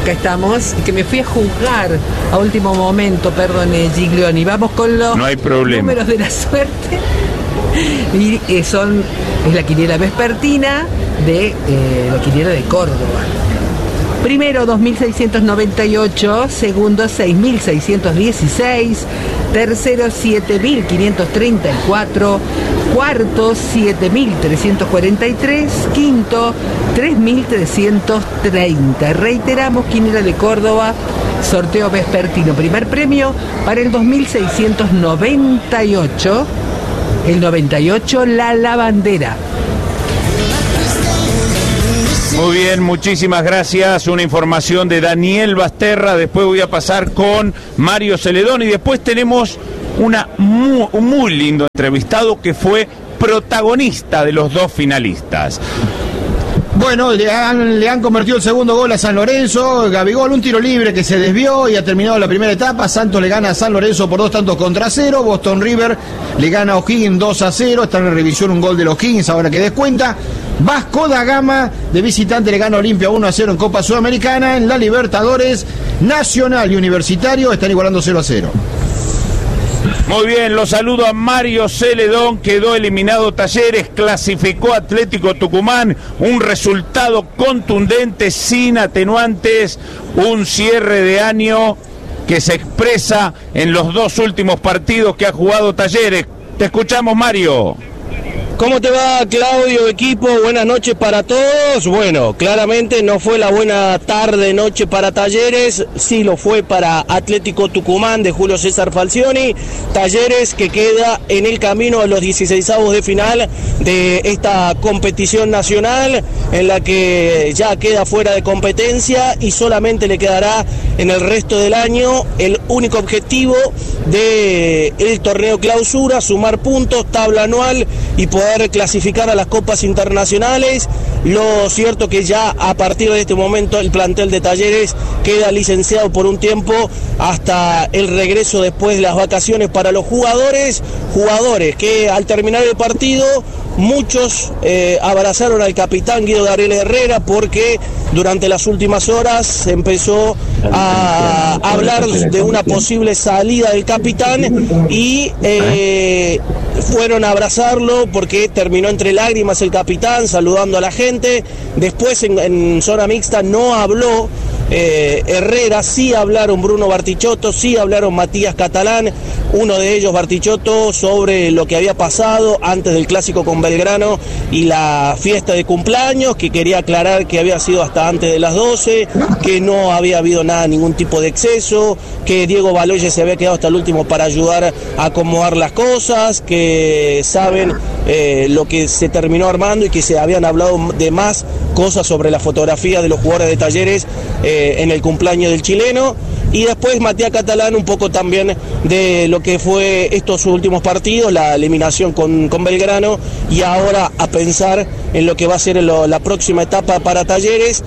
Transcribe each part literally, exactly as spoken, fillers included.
acá estamos, que me fui a juzgar a último momento, perdone, Giglioni. Vamos con los no hay problema. números de la suerte. Y eh, son, es la quiniela vespertina de eh, la quiniela de Córdoba. Primero dos mil seiscientos noventa y ocho, segundo seis mil seiscientos dieciséis, tercero siete mil quinientos treinta y cuatro, cuarto siete mil trescientos cuarenta y tres, quinto tres mil trescientos treinta. Reiteramos, quiniela de Córdoba, sorteo vespertino, primer premio para el dos mil seiscientos noventa y ocho, el noventa y ocho, la lavandera. Muy bien, muchísimas gracias. Una información de Daniel Basterra. Después voy a pasar con Mario Celedón y después tenemos una muy, un muy lindo entrevistado que fue protagonista de los dos finalistas. Bueno, le han, le han convertido el segundo gol a San Lorenzo. Gabigol, un tiro libre que se desvió y ha terminado la primera etapa. Santos le gana a San Lorenzo por dos tantos contra cero. Boston River le gana a O'Higgins dos a cero. Está en revisión un gol de los O'Higgins ahora que descuenta. Vasco da Gama de visitante le gana a Olimpia uno a cero en Copa Sudamericana. En la Libertadores, Nacional y Universitario están igualando cero a cero. Muy bien, los saludo a Mario Celedón. Quedó eliminado Talleres, clasificó Atlético Tucumán. Un resultado contundente, sin atenuantes. Un cierre de año que se expresa en los dos últimos partidos que ha jugado Talleres. Te escuchamos, Mario. ¿Cómo te va, Claudio, equipo? Buenas noches para todos. Bueno, claramente no fue la buena tarde, noche para Talleres, sí lo fue para Atlético Tucumán de Julio César Falcioni. Talleres que queda en el camino a los dieciseisavos de final de esta competición nacional, en la que ya queda fuera de competencia y solamente le quedará en el resto del año el único objetivo del torneo clausura, sumar puntos, tabla anual y poder clasificar a las copas internacionales. Lo cierto que ya a partir de este momento el plantel de Talleres queda licenciado por un tiempo hasta el regreso después de las vacaciones para los jugadores, jugadores que al terminar el partido muchos eh, abrazaron al capitán Guido Gabriel Herrera porque durante las últimas horas se empezó a hablar de una posible salida del capitán y eh, fueron a abrazarlo porque terminó entre lágrimas el capitán saludando a la gente. Después en, en zona mixta no habló eh, Herrera, sí hablaron Bruno Bartichotto, sí hablaron Matías Catalán, uno de ellos Bartichotto, sobre lo que había pasado antes del clásico con Belgrano y la fiesta de cumpleaños, que quería aclarar que había sido hasta antes de las doce, que no había habido nada, ningún tipo de exceso, que Diego Baloyes se había quedado hasta el último para ayudar a acomodar las cosas, que saben eh, lo que se terminó armando y que se habían hablado de más cosas sobre la fotografía de los jugadores de Talleres eh, en el cumpleaños del chileno. Y después Matías Catalán un poco también de lo que fue estos últimos partidos, la eliminación con, con Belgrano, y ahora a pensar en lo que va a ser lo, la próxima etapa para Talleres,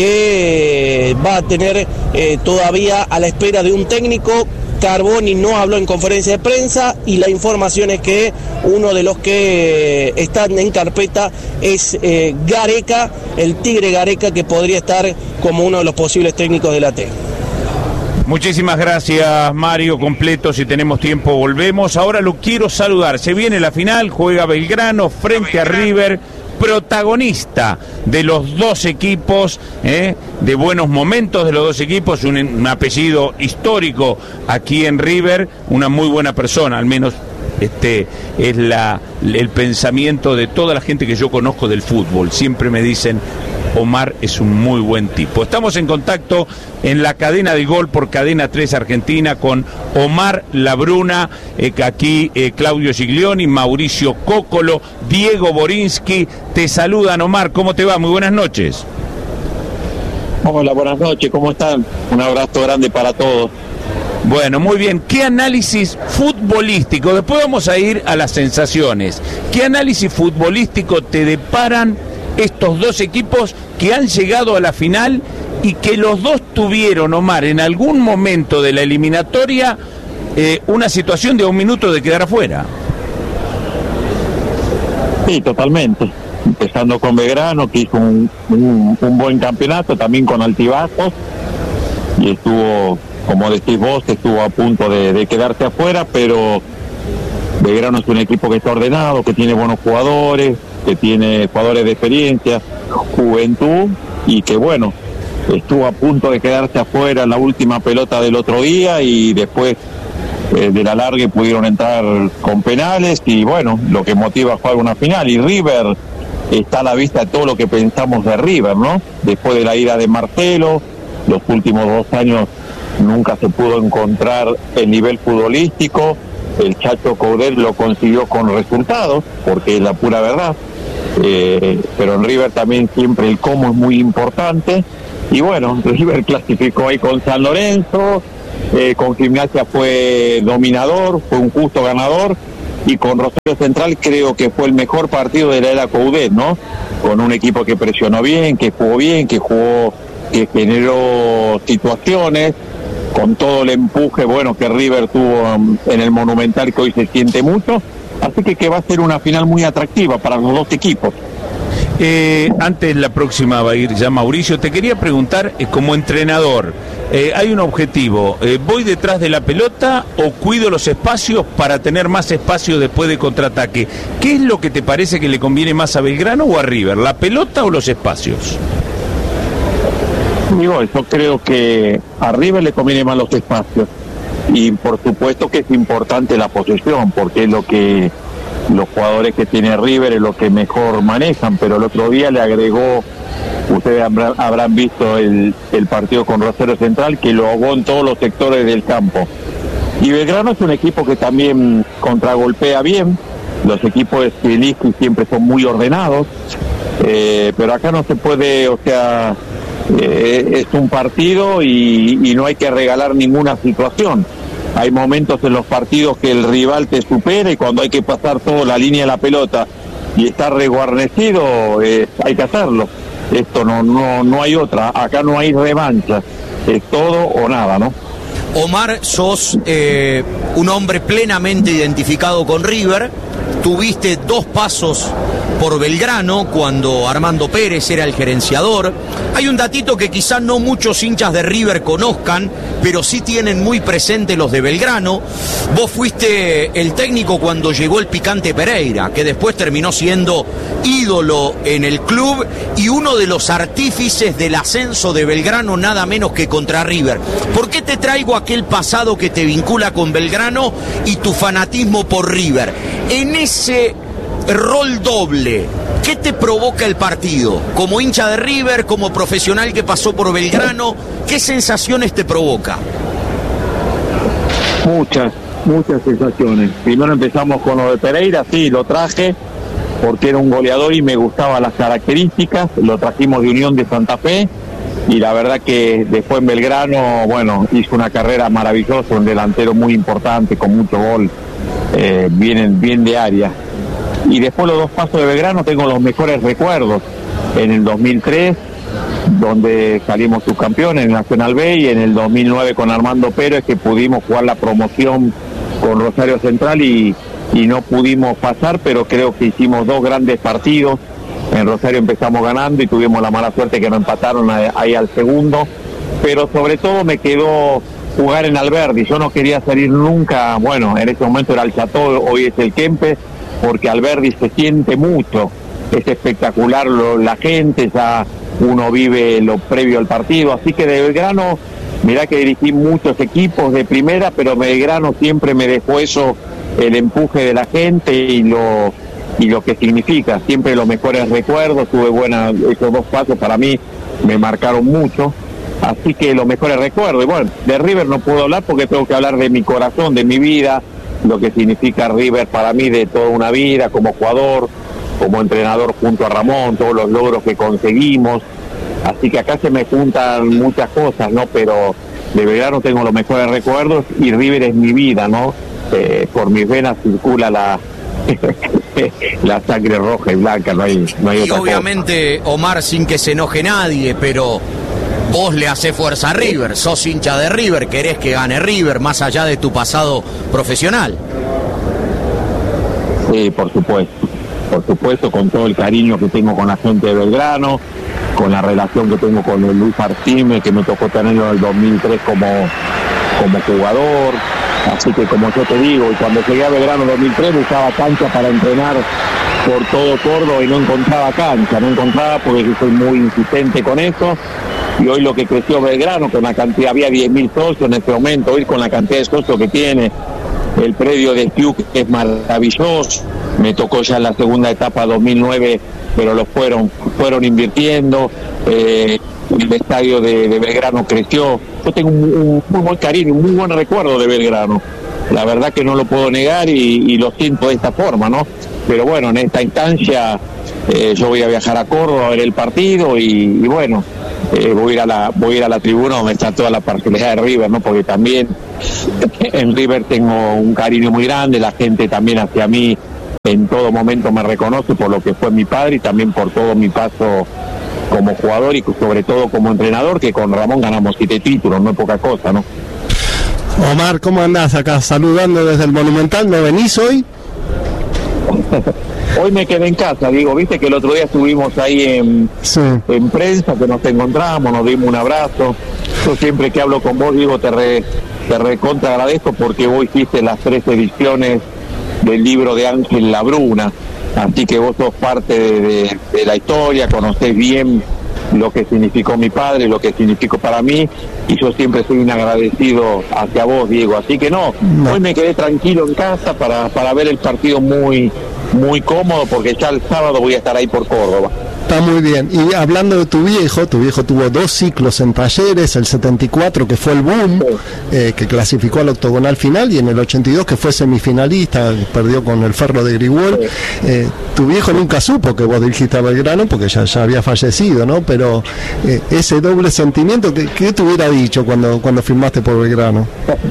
que va a tener eh, todavía a la espera de un técnico. Carboni no habló en conferencia de prensa y la información es que uno de los que están en carpeta es eh, Gareca, el Tigre Gareca, que podría estar como uno de los posibles técnicos de la T. Muchísimas gracias, Mario. Completo, si tenemos tiempo volvemos. Ahora lo quiero saludar. Se viene la final, juega Belgrano frente a River, protagonista de los dos equipos, ¿eh? de buenos momentos de los dos equipos, un, un apellido histórico aquí en River, una muy buena persona, al menos este es la, el pensamiento de toda la gente que yo conozco del fútbol. Siempre me dicen, Omar es un muy buen tipo. Estamos en contacto en la cadena de Gol por Cadena tres Argentina con Omar Labruna, eh, aquí eh, Claudio Giglioni, Mauricio Cócolo, Diego Borinsky. Te saludan, Omar, ¿cómo te va? Muy buenas noches. Hola, buenas noches, ¿cómo están? Un abrazo grande para todos. Bueno, muy bien. ¿Qué análisis futbolístico? Después vamos a ir a las sensaciones. ¿Qué análisis futbolístico te deparan estos dos equipos que han llegado a la final y que los dos tuvieron, Omar, en algún momento de la eliminatoria eh, una situación de un minuto de quedar afuera? Sí, totalmente. Empezando con Belgrano, que hizo un, un, un buen campeonato, también con altibajos, y estuvo, como decís vos, estuvo a punto de, de quedarse afuera, pero Belgrano es un equipo que está ordenado, que tiene buenos jugadores, que tiene jugadores de experiencia, juventud, y que bueno, estuvo a punto de quedarse afuera en la última pelota del otro día, y después eh, de la largue pudieron entrar con penales, y bueno, lo que motiva a jugar una final. Y River está a la vista de todo lo que pensamos de River, ¿no? Después de la ida de Marcelo, los últimos dos años nunca se pudo encontrar el nivel futbolístico. El Chacho Coudet lo consiguió con resultados, porque es la pura verdad, eh, pero en River también siempre el cómo es muy importante. Y bueno, River clasificó ahí con San Lorenzo, eh, con Gimnasia fue dominador, fue un justo ganador, y con Rosario Central creo que fue el mejor partido de la era Coudet, ¿no? Con un equipo que presionó bien, que jugó bien, que jugó, que generó situaciones, con todo el empuje, bueno, que River tuvo um, en el Monumental, que hoy se siente mucho, así que, que va a ser una final muy atractiva para los dos equipos. Eh, antes la próxima va a ir ya Mauricio, te quería preguntar, eh, como entrenador, eh, hay un objetivo, eh, ¿voy detrás de la pelota o cuido los espacios para tener más espacio después de contraataque? ¿Qué es lo que te parece que le conviene más a Belgrano o a River, la pelota o los espacios? Digo, yo creo que a River le conviene más los espacios, y por supuesto que es importante la posesión, porque es lo que los jugadores que tiene River es lo que mejor manejan. Pero el otro día le agregó, ustedes habrán, habrán visto el, el partido con Rosario Central, que lo ahogó en todos los sectores del campo. Y Belgrano es un equipo que también contragolpea bien, los equipos de Zielinski siempre son muy ordenados, eh, pero acá no se puede, o sea, eh, es un partido y, y no hay que regalar ninguna situación. Hay momentos en los partidos que el rival te supera, y cuando hay que pasar toda la línea de la pelota y estar reguarnecido, eh, hay que hacerlo. Esto no, no, no hay otra, acá no hay revancha, es todo o nada, ¿no? Omar, sos eh, un hombre plenamente identificado con River, tuviste dos pasos por Belgrano cuando Armando Pérez era el gerenciador. Hay un datito que quizás no muchos hinchas de River conozcan, pero sí tienen muy presente los de Belgrano. Vos fuiste el técnico cuando llegó el Picante Pereira, que después terminó siendo ídolo en el club y uno de los artífices del ascenso de Belgrano, nada menos que contra River. ¿Por qué te traigo aquel pasado que te vincula con Belgrano y tu fanatismo por River? En ese rol doble, ¿qué te provoca el partido? Como hincha de River, como profesional que pasó por Belgrano, ¿qué sensaciones te provoca? Muchas, muchas sensaciones. Primero empezamos con lo de Pereira, sí, lo traje porque era un goleador y me gustaban las características, lo trajimos de Unión de Santa Fe, y la verdad que después en Belgrano, bueno, hizo una carrera maravillosa, un delantero muy importante, con mucho gol, eh, bien, bien de área. Y después los dos pasos de Belgrano tengo los mejores recuerdos. En el dos mil tres, donde salimos subcampeones en Nacional B, y en el dos mil nueve con Armando Pérez, que pudimos jugar la promoción con Rosario Central y, y no pudimos pasar, pero creo que hicimos dos grandes partidos. En Rosario empezamos ganando y tuvimos la mala suerte que nos empataron ahí al segundo, pero sobre todo me quedó jugar en Alberdi. Yo no quería salir nunca, bueno, en ese momento era el Chateau, hoy es el Kempes, porque Alberdi se siente mucho, es espectacular lo, la gente, ya uno vive lo previo al partido, así que de Belgrano, mirá que dirigí muchos equipos de primera, pero Belgrano siempre me dejó eso, el empuje de la gente y lo y lo que significa, siempre los mejores recuerdos. Tuve buenas, esos dos pasos para mí me marcaron mucho, así que los mejores recuerdos. Y bueno, de River no puedo hablar porque tengo que hablar de mi corazón, de mi vida, lo que significa River para mí de toda una vida, como jugador, como entrenador junto a Ramón, todos los logros que conseguimos, así que acá se me juntan muchas cosas, ¿no? Pero de Belgrano tengo los mejores recuerdos y River es mi vida, ¿no? Eh, por mis venas circula la la sangre roja y blanca, no hay, no hay y otra obviamente cosa. Omar, sin que se enoje nadie, pero vos le hacés fuerza a River, sos hincha de River, querés que gane River, más allá de tu pasado profesional. Sí, por supuesto, por supuesto con todo el cariño que tengo con la gente de Belgrano, con la relación que tengo con el Luis Arcime, que me tocó tenerlo en el dos mil tres como, como jugador. Así que como yo te digo, y cuando llegué a Belgrano en dos mil tres buscaba cancha para entrenar por todo Córdoba y no encontraba cancha, no encontraba porque yo soy muy insistente con eso. Y hoy lo que creció Belgrano, con la cantidad, había diez mil socios en este momento, hoy con la cantidad de socios que tiene, el predio de Q que es maravilloso, me tocó ya en la segunda etapa dos mil nueve, pero lo fueron, fueron invirtiendo, eh, el estadio de, de Belgrano creció. Yo tengo un, un muy buen cariño, un muy buen recuerdo de Belgrano, la verdad que no lo puedo negar y, y lo siento de esta forma, ¿no? Pero bueno, en esta instancia eh, yo voy a viajar a Córdoba a ver el partido y, y bueno, eh, voy a ir a la voy a ir a la tribuna donde está toda la parcialidad de River, ¿no? Porque también en River tengo un cariño muy grande, la gente también hacia mí en todo momento me reconoce por lo que fue mi padre y también por todo mi paso como jugador y sobre todo como entrenador, que con Ramón ganamos siete títulos, no es poca cosa, ¿no? Omar, ¿cómo andás acá saludando desde el Monumental? ¿No venís hoy? Hoy me quedé en casa, digo, viste que el otro día estuvimos ahí en, sí. en prensa, que nos encontramos, nos dimos un abrazo. Yo siempre que hablo con vos, digo, te, re, te recontra agradezco porque vos hiciste las tres ediciones del libro de Ángel Labruna, así que vos sos parte de, de, de la historia, conocés bien lo que significó mi padre, lo que significó para mí, y yo siempre soy un agradecido hacia vos, Diego. Así que no, no. hoy me quedé tranquilo en casa para, para ver el partido muy, muy cómodo, porque ya el sábado voy a estar ahí por Córdoba. Está muy bien. Y hablando de tu viejo, tu viejo tuvo dos ciclos en Talleres, el setenta y cuatro que fue el boom, eh, que clasificó al octogonal final, y en el ochenta y dos que fue semifinalista, perdió con el Ferro de Grigol. Eh, tu viejo nunca supo que vos dirigiste a Belgrano porque ya, ya había fallecido, ¿no? Pero eh, ese doble sentimiento, ¿qué, qué te hubiera dicho cuando, cuando firmaste por Belgrano?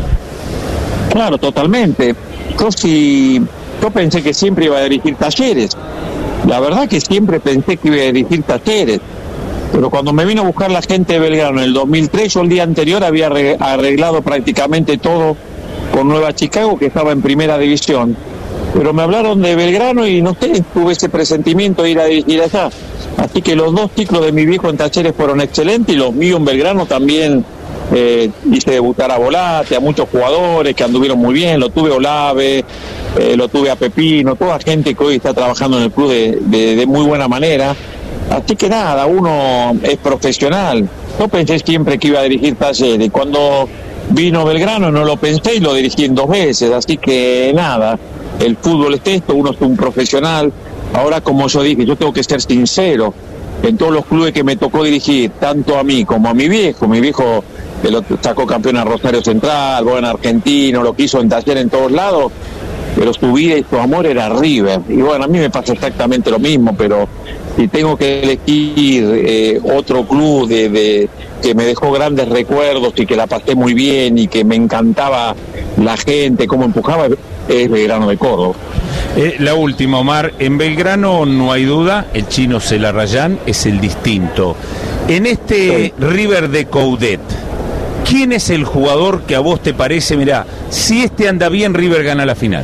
Claro, totalmente. Yo, sí, yo pensé que siempre iba a dirigir Talleres. La verdad que siempre pensé que iba a dirigir Talleres, pero cuando me vino a buscar la gente de Belgrano en el dos mil tres, yo el día anterior había arreglado prácticamente todo con Nueva Chicago, que estaba en primera división, pero me hablaron de Belgrano y no sé, tuve ese presentimiento de ir a dirigir allá. Así que los dos ciclos de mi viejo en Talleres fueron excelentes y los míos en Belgrano también. Eh, hice debutar a Volate, a muchos jugadores que anduvieron muy bien, lo tuve a Olave, eh, lo tuve a Pepino, toda gente que hoy está trabajando en el club de, de, de muy buena manera. Así que nada, uno es profesional. Yo pensé siempre que iba a dirigir Talleres, cuando vino Belgrano no lo pensé y lo dirigí en dos veces, así que nada, el fútbol es esto, uno es un profesional. Ahora, como yo dije, yo tengo que ser sincero, en todos los clubes que me tocó dirigir, tanto a mí como a mi viejo, mi viejo que lo sacó campeón a Rosario Central, vos en Argentino, lo que hizo en Talleres en todos lados, pero su vida y su amor era River. Y bueno, a mí me pasa exactamente lo mismo, pero si tengo que elegir eh, otro club de, de que me dejó grandes recuerdos y que la pasé muy bien y que me encantaba la gente, cómo empujaba, es Belgrano de Córdoba. Eh, la última, Omar, en Belgrano no hay duda, el chino Celarrayán es el distinto. En este sí. River de Coudet, ¿quién es el jugador que a vos te parece, mirá, si este anda bien, River gana la final?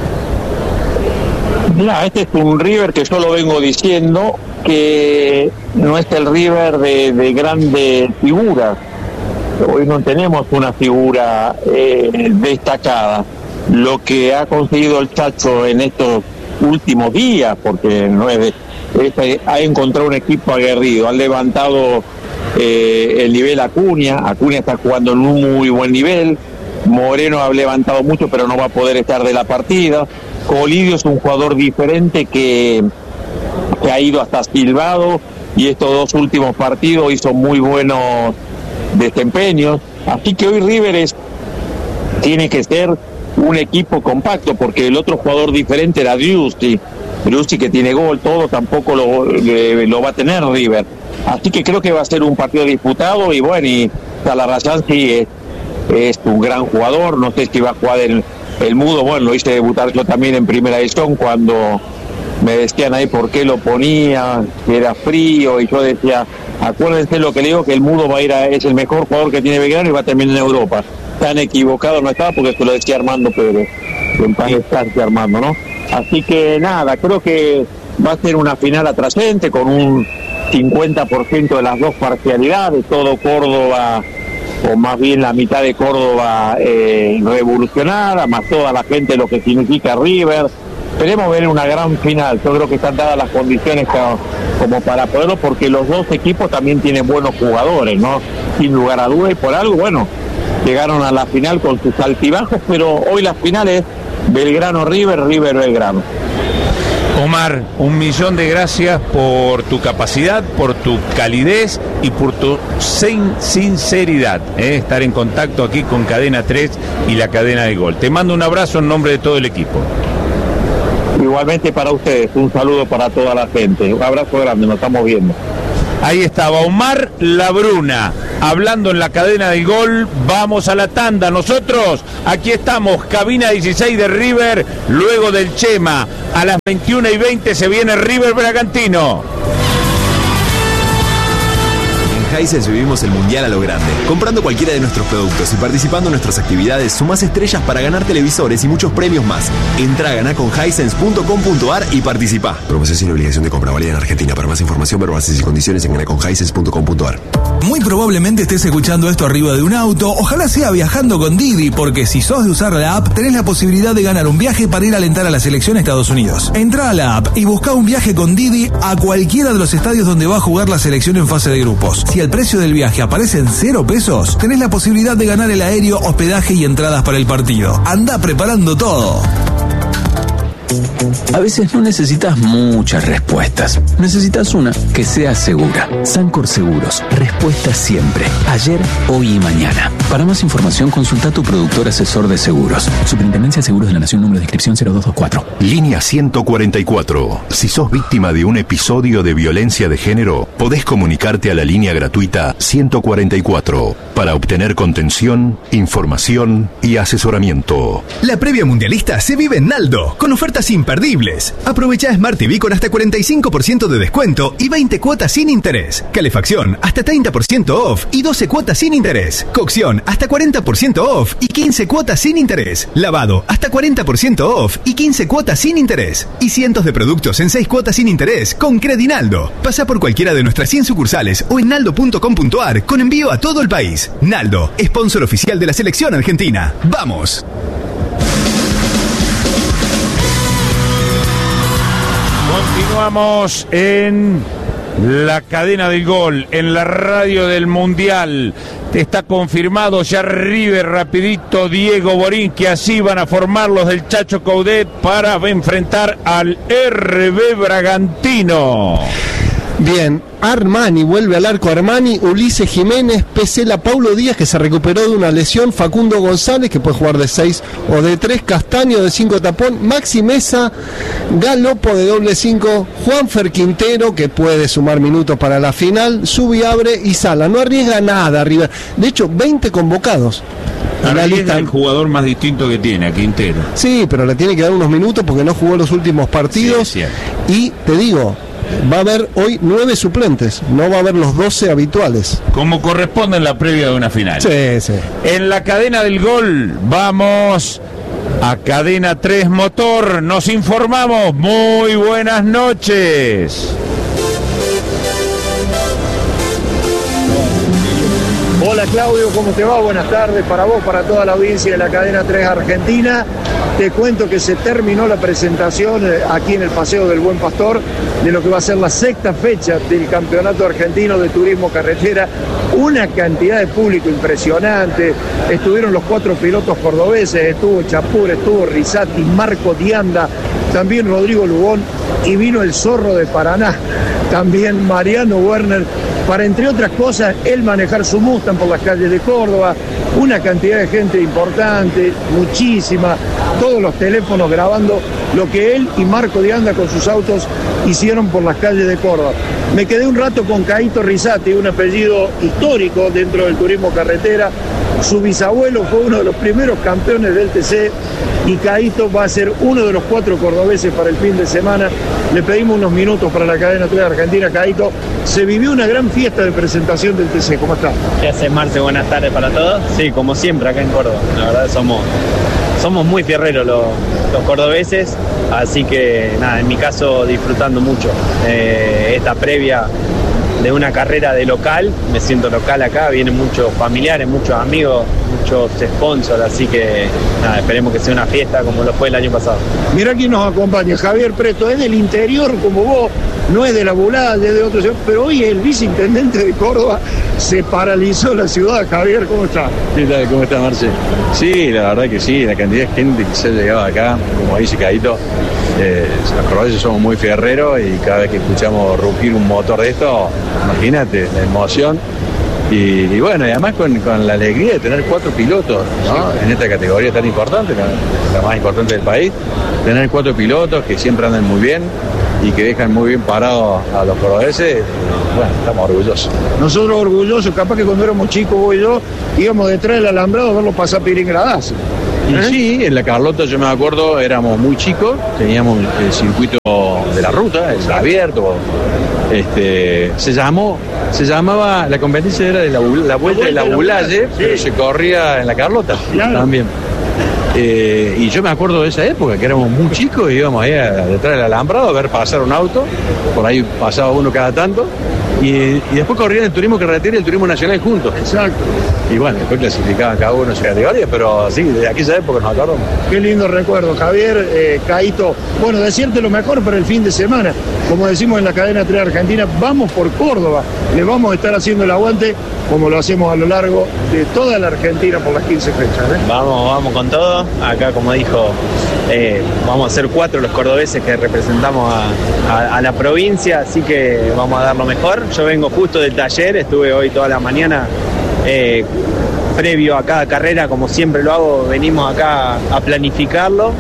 Mirá, este es un River que yo lo vengo diciendo, que no es el River de, de grandes figuras. Hoy no tenemos una figura eh, destacada. Lo que ha conseguido el Chacho en estos últimos días, porque no es, de, es ha encontrado un equipo aguerrido, han levantado eh, el nivel Acuña, Acuña está jugando en un muy buen nivel, Moreno ha levantado mucho pero no va a poder estar de la partida, Colidio es un jugador diferente que, que ha ido hasta silbado y estos dos últimos partidos hizo muy buenos desempeños, así que hoy River es, tiene que ser un equipo compacto, porque el otro jugador diferente era Driussi, Driussi que tiene gol, todo tampoco lo, le, lo va a tener River, así que creo que va a ser un partido disputado y bueno, y Celarrayán sí es, es un gran jugador, no sé si va a jugar el, el Mudo, bueno, lo hice debutar yo también en primera edición cuando me decían ahí por qué lo ponía, que era frío, y yo decía, acuérdense lo que le digo, que el Mudo va a ir a, es el mejor jugador que tiene Belgrano y va a terminar en Europa. Tan equivocado no estaba porque se lo decía Armando Pérez, en paz descanse Armando, ¿no? Así que nada, creo que va a ser una final atrayente con un cincuenta por ciento de las dos parcialidades, todo Córdoba, o más bien la mitad de Córdoba eh, revolucionada, más toda la gente lo que significa River. Esperemos ver una gran final. Yo creo que están dadas las condiciones como, como para poderlo, porque los dos equipos también tienen buenos jugadores, ¿no? Sin lugar a dudas, y por algo, bueno, llegaron a la final con sus altibajos, pero hoy la final es Belgrano-River, River-Belgrano. Omar, un millón de gracias por tu capacidad, por tu calidez y por tu sin sinceridad, ¿eh? Estar en contacto aquí con Cadena tres y la Cadena del Gol. Te mando un abrazo en nombre de todo el equipo. Igualmente para ustedes, un saludo para toda la gente, un abrazo grande, nos estamos viendo. Ahí estaba Omar Labruna, hablando en la Cadena del Gol. Vamos a la tanda. Nosotros, aquí estamos, cabina dieciséis de River, luego del Chema. A las veintiuna y veinte se viene River Bragantino. En Hisense vivimos el mundial a lo grande. Comprando cualquiera de nuestros productos y participando en nuestras actividades, sumás estrellas para ganar televisores y muchos premios más. Entra a ganar con hisense punto com punto ar y participá. Promoción sin obligación de compra, válida en Argentina. Para más información, ver bases y condiciones en ganar con hisense punto com punto ar. Muy probablemente estés escuchando esto arriba de un auto, ojalá sea viajando con Didi, porque si sos de usar la app, tenés la posibilidad de ganar un viaje para ir a alentar a la selección a Estados Unidos. Entrá a la app y buscá un viaje con Didi a cualquiera de los estadios donde va a jugar la selección en fase de grupos. Si el precio del viaje aparece en cero pesos, tenés la posibilidad de ganar el aéreo, hospedaje y entradas para el partido. Andá preparando todo. A veces no necesitas muchas respuestas. Necesitas una que sea segura. Sancor Seguros. Respuesta siempre. Ayer, hoy y mañana. Para más información, consulta a tu productor asesor de seguros. Superintendencia de Seguros de la Nación, número de inscripción cero dos dos cuatro. Línea ciento cuarenta y cuatro. Si sos víctima de un episodio de violencia de género, podés comunicarte a la línea gratuita ciento cuarenta y cuatro para obtener contención, información y asesoramiento. La previa mundialista se vive en Naldo, con ofertas imperdibles. Aprovecha Smart T V con hasta cuarenta y cinco por ciento de descuento y veinte cuotas sin interés. Calefacción hasta treinta por ciento off y doce cuotas sin interés. Cocción hasta cuarenta por ciento off y quince cuotas sin interés. Lavado hasta cuarenta por ciento off y quince cuotas sin interés. Y cientos de productos en seis cuotas sin interés con Credinaldo. Pasa por cualquiera de nuestras cien sucursales o en naldo punto com punto ar con envío a todo el país. Naldo, sponsor oficial de la selección argentina. ¡Vamos! Continuamos en la Cadena del Gol, en la radio del Mundial. Está confirmado ya River, rapidito, Diego Borín, que así van a formar los del Chacho Coudet para enfrentar al R B Bragantino. Bien, Armani, vuelve al arco Armani, Ulises Jiménez, Pesela, Paulo Díaz, que se recuperó de una lesión, Facundo González, que puede jugar de seis o de tres, Castaño de cinco tapón, Maxi Mesa, Galopo de doble cinco, Juanfer Quintero, que puede sumar minutos para la final, Subiabre y Sala. No arriesga nada River. De hecho, veinte convocados. Arriesga el jugador más distinto que tiene, a Quintero. Sí, pero le tiene que dar unos minutos porque no jugó los últimos partidos. Sí, y te digo, va a haber hoy nueve suplentes, no va a haber los doce habituales. Como corresponde en la previa de una final. Sí, sí. En la Cadena del Gol, vamos a Cadena tres Motor. Nos informamos. Muy buenas noches. Hola Claudio, ¿cómo te va? Buenas tardes para vos, para toda la audiencia de la Cadena tres Argentina. Te cuento que se terminó la presentación aquí en el Paseo del Buen Pastor de lo que va a ser la sexta fecha del Campeonato Argentino de Turismo Carretera. Una cantidad de público impresionante. Estuvieron los cuatro pilotos cordobeses, estuvo Chapur, estuvo Risati, Marco Dianda, también Rodrigo Lugón, y vino el Zorro de Paraná, también Mariano Werner, para, entre otras cosas, él manejar su Mustang por las calles de Córdoba. Una cantidad de gente importante, muchísima, todos los teléfonos grabando lo que él y Marco Dianda con sus autos hicieron por las calles de Córdoba. Me quedé un rato con Caíto Risati, un apellido histórico dentro del turismo carretera. Su bisabuelo fue uno de los primeros campeones del T C y Caíto va a ser uno de los cuatro cordobeses para el fin de semana. Le pedimos unos minutos para la Cadena tres Argentina. Caíto, se vivió una gran fiesta de presentación del T C. ¿Cómo está? ¿Qué haces, Marce? Buenas tardes para todos. Sí, como siempre acá en Córdoba. La verdad somos, somos muy fierreros los, los cordobeses, así que nada, en mi caso disfrutando mucho eh, esta previa de una carrera de local. Me siento local acá, vienen muchos familiares, muchos amigos, muchos sponsors, así que nada, esperemos que sea una fiesta como lo fue el año pasado. Mirá quién nos acompaña, Javier Preto, es del interior como vos, no es de la Bulada, es de otro, pero hoy el viceintendente de Córdoba, se paralizó la ciudad. Javier, ¿cómo está? ¿Qué tal? ¿Cómo está, Marce? Sí, la verdad que sí, la cantidad de gente que se ha llegado acá, como dice Caíto, eh, los cordobeses somos muy fierreros y cada vez que escuchamos rugir un motor de esto, imagínate, la emoción. Y, y bueno, y además con, con la alegría de tener cuatro pilotos, ¿no? En esta categoría tan importante, la, la más importante del país, tener cuatro pilotos que siempre andan muy bien y que dejan muy bien parados a los cordobeses, bueno, estamos orgullosos. Nosotros orgullosos, capaz que cuando éramos chicos, vos y yo, íbamos detrás del alambrado a verlo pasar Piringradazo. Y ¿Eh? sí, en la Carlota yo me acuerdo, éramos muy chicos, teníamos el circuito de la ruta, el abierto, este, se llamó, se llamaba, la competencia era de la, la vuelta de la Bulalle, sí, pero se corría en la Carlota, claro, también. Eh, y yo me acuerdo de esa época, que éramos muy chicos y íbamos ahí a, detrás del alambrado a ver pasar un auto, por ahí pasaba uno cada tanto, y, y después corrían el turismo carretera y el turismo nacional juntos. Exacto. Y bueno, después clasificaban cada uno en su categoría, pero sí, de aquella época nos acordamos. Qué lindo recuerdo, Javier, eh, Caíto. Bueno, decirte lo mejor para el fin de semana. Como decimos en la cadena tres Argentina, vamos por Córdoba. Le vamos a estar haciendo el aguante como lo hacemos a lo largo de toda la Argentina por las quince fechas. ¿eh? Vamos, vamos con todo. Acá, como dijo, eh, vamos a ser cuatro los cordobeses que representamos a, a, a la provincia, así que vamos a dar lo mejor. Yo vengo justo del taller, estuve hoy toda la mañana eh, previo a cada carrera, como siempre lo hago, venimos acá a planificarlo.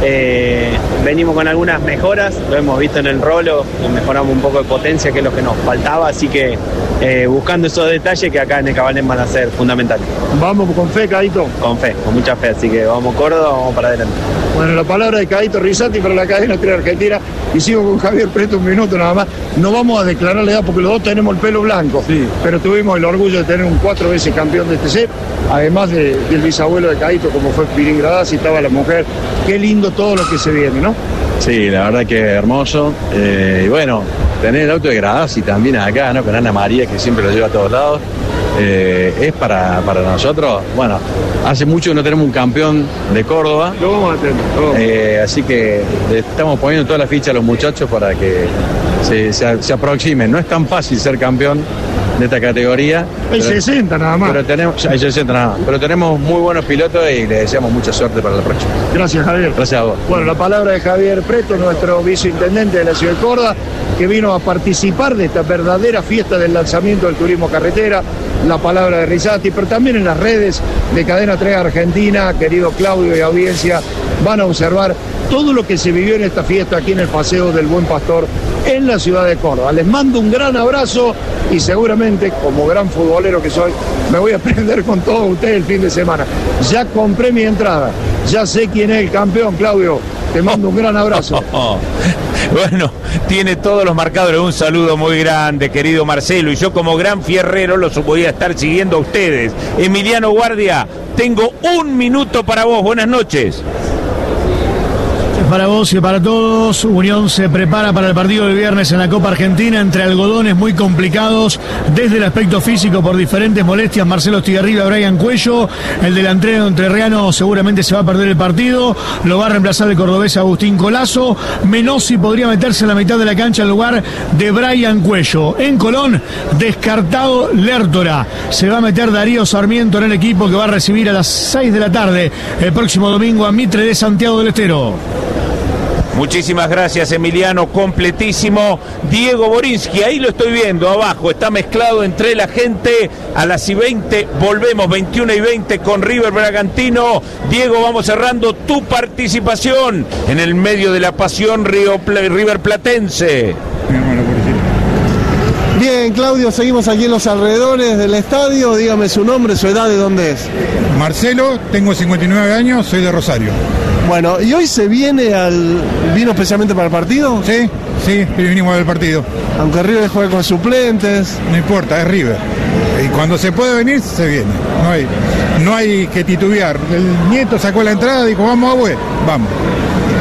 Eh, venimos con algunas mejoras, lo hemos visto en el rolo, mejoramos un poco de potencia, que es lo que nos faltaba, así que eh, buscando esos detalles que acá en el Cabalén van a ser fundamentales. Vamos con fe, Caíto. Con fe, con mucha fe, así que vamos Córdoba, vamos para adelante. Bueno, la palabra de Caíto Rizzati para la cadena tres Argentina, y sigo con Javier Preto un minuto nada más. No vamos a declarar la edad porque los dos tenemos el pelo blanco, sí, pero tuvimos el orgullo de tener un cuatro veces campeón de T C, además de, del bisabuelo de Caíto, como fue Piringradazo, y estaba la mujer. Qué lindo todo lo que se viene, ¿no? Sí, la verdad que hermoso. Eh, y bueno, tener el auto de Gradazzi también acá, ¿no? Con Ana María, que siempre lo lleva a todos lados. Eh, es para, para nosotros, bueno, hace mucho que no tenemos un campeón de Córdoba. Lo vamos a tener. Eh, así que le estamos poniendo toda la ficha a los muchachos para que se, se, se aproximen. No es tan fácil ser campeón de esta categoría. Hay pero, sesenta nada más. Pero tenemos, hay sesenta nada más. Pero tenemos muy buenos pilotos y le deseamos mucha suerte para la próxima. Gracias, Javier. Gracias a vos. Bueno, la palabra de Javier Preto, nuestro viceintendente de la ciudad de Córdoba, que vino a participar de esta verdadera fiesta del lanzamiento del turismo carretera. La palabra de Rizzati, pero también en las redes de Cadena tres Argentina, querido Claudio y audiencia, van a observar todo lo que se vivió en esta fiesta aquí en el Paseo del Buen Pastor en la ciudad de Córdoba. Les mando un gran abrazo y seguramente, como gran futbolero que soy, me voy a prender con todos ustedes el fin de semana. Ya compré mi entrada, ya sé quién es el campeón, Claudio. Te mando un gran abrazo. Bueno, tiene todos los marcadores. Un saludo muy grande, querido Marcelo. Y yo, como gran fierrero, los voy a estar siguiendo a ustedes. Emiliano Guardia, tengo un minuto para vos. Buenas noches. Para vos y para todos, Unión se prepara para el partido del viernes en la Copa Argentina, entre algodones muy complicados desde el aspecto físico por diferentes molestias. Marcelo Estigarribia, Brian Cuello, el delantero entrerriano seguramente se va a perder el partido, lo va a reemplazar el cordobés Agustín Colazo. Menossi podría meterse en la mitad de la cancha en lugar de Brian Cuello. En Colón, descartado Lertora, se va a meter Darío Sarmiento en el equipo, que va a recibir a las seis de la tarde el próximo domingo a Mitre de Santiago del Estero. Muchísimas gracias, Emiliano, completísimo. Diego Borinsky, ahí lo estoy viendo abajo, está mezclado entre la gente. A las y veinte volvemos, veintiuna y veinte con River Bragantino. Diego, vamos cerrando tu participación en el medio de la pasión Río River Platense. Bien, Claudio, seguimos aquí en los alrededores del estadio. Dígame su nombre, su edad, de dónde es. Marcelo, tengo cincuenta y nueve años, soy de Rosario. Bueno, ¿y hoy se viene al... vino especialmente para el partido? Sí, sí, vinimos al partido. Aunque River juegue con suplentes. No importa, es River. Y cuando se puede venir, se viene. No hay, no hay que titubear. El nieto sacó la entrada y dijo, vamos, abue, vamos.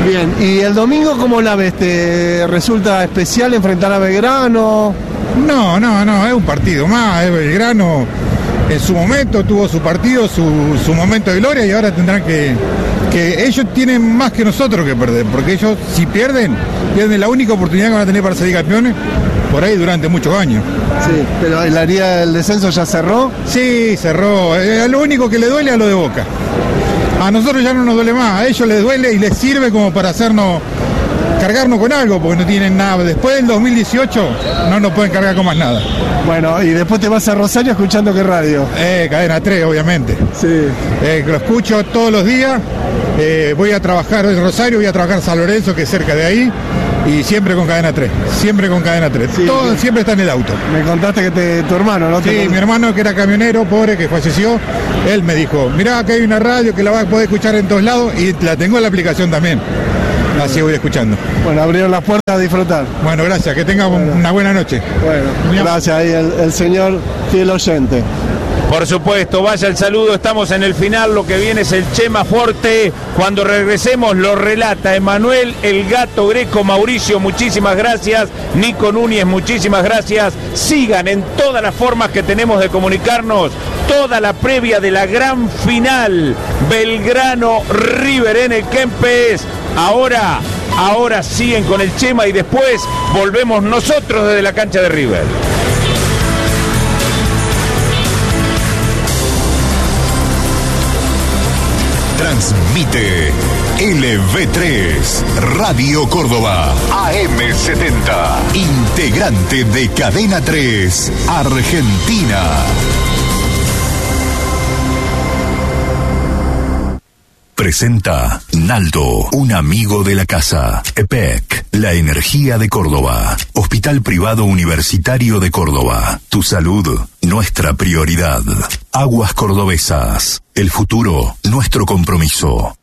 Bien, ¿y el domingo cómo la ves? ¿Te resulta especial enfrentar a Belgrano? No, no, no, es un partido más. Es Belgrano en su momento tuvo su partido, su, su momento de gloria, y ahora tendrán que, que ellos tienen más que nosotros que perder, porque ellos si pierden, pierden la única oportunidad que van a tener para salir campeones por ahí durante muchos años. Sí, pero ¿el área del descenso ya cerró? Sí, cerró. Eh, lo único que le duele a lo de Boca. A nosotros ya no nos duele más, a ellos les duele y les sirve como para hacernos, cargarnos con algo, porque no tienen nada. Después del dos mil dieciocho no nos pueden cargar con más nada. Bueno, y después te vas a Rosario escuchando qué radio. Eh, Cadena tres, obviamente. Sí. Eh, lo escucho todos los días. Eh, voy a trabajar en Rosario, voy a trabajar en San Lorenzo, que es cerca de ahí. Y siempre con Cadena tres, siempre con Cadena tres. Sí, todo, sí. Siempre está en el auto. Me contaste que te, tu hermano, ¿no? Sí, te... mi hermano que era camionero, pobre, que falleció, él me dijo, mirá, acá hay una radio que la vas a poder escuchar en todos lados, y la tengo en la aplicación también. Así voy escuchando. Bueno, abrieron las puertas a disfrutar. Bueno, gracias, que tengan bueno. una buena noche. Bueno, gracias ahí el, el señor fiel oyente. Por supuesto, vaya el saludo, estamos en el final, lo que viene es el Chema Forte. Cuando regresemos lo relata Emanuel El Gato Greco. Mauricio, muchísimas gracias. Nico Núñez, muchísimas gracias. Sigan en todas las formas que tenemos de comunicarnos, toda la previa de la gran final, Belgrano River en el Kempes. Ahora, ahora siguen con el Chema y después volvemos nosotros desde la cancha de River. Transmite L V tres, Radio Córdoba, A M setenta, integrante de Cadena tres, Argentina. Presenta Naldo, un amigo de la casa. E P E C, la energía de Córdoba. Hospital Privado Universitario de Córdoba. Tu salud, nuestra prioridad. Aguas Cordobesas, el futuro, nuestro compromiso.